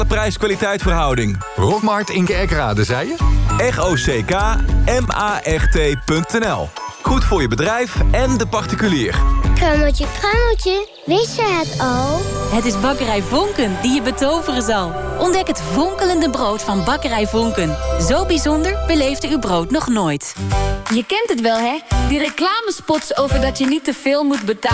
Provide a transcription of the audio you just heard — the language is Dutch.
De prijs-kwaliteit verhouding. Rockmarkt in Kerkrade, zei je? ROCKMART.nl. Goed voor je bedrijf en de particulier. Kruimeltje, kruimeltje, wist je het al? Het is Bakkerij Vonken die je betoveren zal. Ontdek het fonkelende brood van Bakkerij Vonken. Zo bijzonder beleefde uw brood nog nooit. Je kent het wel, hè? Die reclamespots over dat je niet te veel moet betalen.